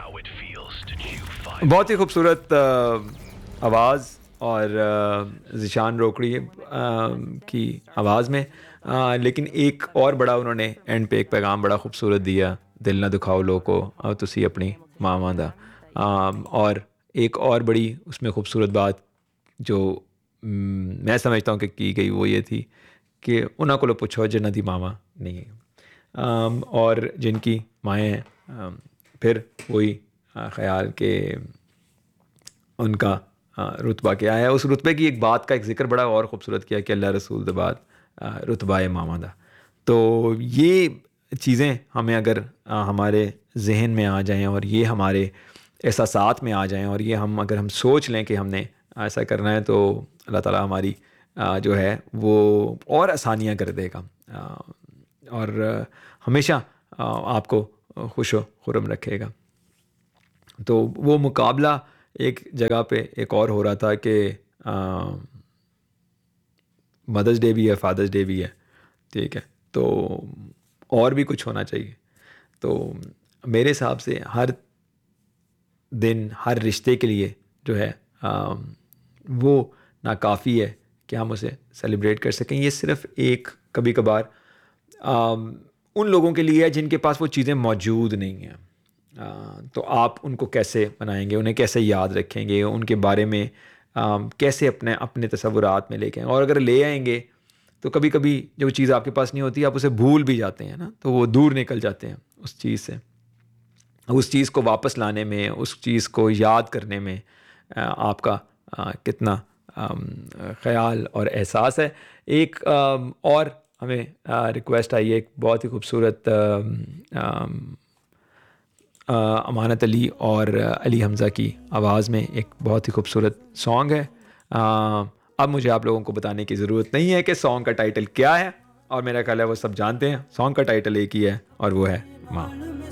بہت ہی خوبصورت آواز اور ذیشان روکڑی کی آواز میں، لیکن ایک اور بڑا انہوں نے اینڈ پہ ایک پیغام بڑا خوبصورت دیا، دل نہ دکھاؤ لوگوں اور تسی اپنی ماواں دا۔ اور ایک اور بڑی اس میں خوبصورت بات جو میں سمجھتا ہوں کہ کی گئی وہ یہ تھی کہ انہاں کو پوچھو جنہاں دی ماواں نہیں ہیں اور جن کی مائیں ہیں، پھر وہی خیال کہ ان کا رتبہ کیا ہے۔ اس رتبے کی ایک بات کا ایک ذکر بڑا اور خوبصورت کیا کہ اللہ رسول دے بعد رتبہ ماواں دا۔ تو یہ چیزیں ہمیں اگر ہمارے ذہن میں آ جائیں اور یہ ہمارے احساسات میں آ جائیں اور یہ اگر ہم سوچ لیں کہ ہم نے ایسا کرنا ہے، تو اللہ تعالیٰ ہماری جو ہے وہ اور آسانیاں کر دے گا اور ہمیشہ آپ کو خوش و خرم رکھے گا۔ تو وہ مقابلہ ایک جگہ پہ ایک اور ہو رہا تھا کہ مدرس ڈے بھی ہے، فادرس ڈے بھی ہے، ٹھیک ہے، تو اور بھی کچھ ہونا چاہیے۔ تو میرے حساب سے ہر دن ہر رشتے کے لیے جو ہے وہ ناکافی ہے کہ ہم اسے سیلیبریٹ کر سکیں۔ یہ صرف ایک کبھی کبھار ان لوگوں کے لیے ہے جن کے پاس وہ چیزیں موجود نہیں ہیں، تو آپ ان کو کیسے منائیں گے، انہیں کیسے یاد رکھیں گے، ان کے بارے میں کیسے اپنے تصورات میں لے کے آئیں، اور اگر لے آئیں گے تو کبھی کبھی جو چیز آپ کے پاس نہیں ہوتی آپ اسے بھول بھی جاتے ہیں نا، تو وہ دور نکل جاتے ہیں اس چیز سے۔ اس چیز کو واپس لانے میں، اس چیز کو یاد کرنے میں آپ کا کتنا خیال اور احساس ہے۔ ایک اور ہمیں ریکویسٹ آئی ہے، ایک بہت ہی خوبصورت امانت علی اور علی حمزہ کی آواز میں ایک بہت ہی خوبصورت سانگ ہے۔ اب مجھے آپ لوگوں کو بتانے کی ضرورت نہیں ہے کہ سانگ کا ٹائٹل کیا ہے، اور میرا خیال ہے وہ سب جانتے ہیں، سانگ کا ٹائٹل ایک ہی ہے اور وہ ہے ماں۔